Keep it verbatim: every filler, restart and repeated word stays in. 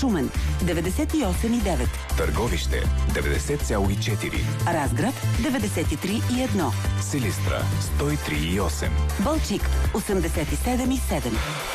Шумен деветдесет и осем и девет, Търговище деветдесет цяло и четири, Разград деветдесет и три и едно, Силистра сто и три и осем, Балчик осемдесет и седем и седем.